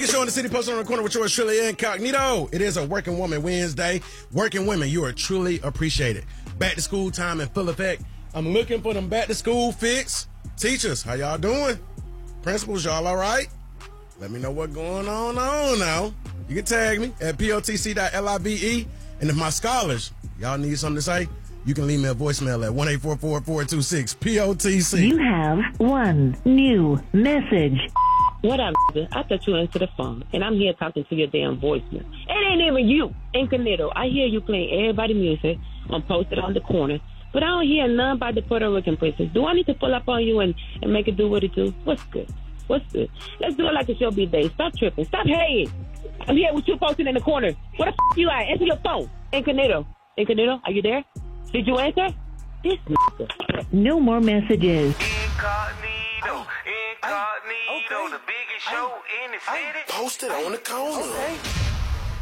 Biggest show in the city, posted on the corner with yours truly, Incognito. It is a Working Woman Wednesday. Working women, you are truly appreciated. Back to school time in full effect. I'm looking for them back to school fix. Teachers, how y'all doing? Principals, y'all all right? Let me know what's going on now. You can tag me at potc.live. And if my scholars, y'all need something to say, you can leave me a voicemail at 1-844-426-POTC. You have one new message. What up, nigga? I thought you answered the phone, and I'm here talking to your damn voicemail. It ain't even you, Incognito. I hear you playing everybody's music on Posted on the Corner, but I don't hear none about the Puerto Rican princess. Do I need to pull up on you and make it do what it do? What's good? Let's do it like a show be day. Stop tripping. Stop hating. I'm here with you posting in the corner. Where the f*** you at? Answer your phone. Incognito, are you there? Did you answer? This nigga. No more messages. Incognito, the biggest show in the city. Posted on the corner. Okay.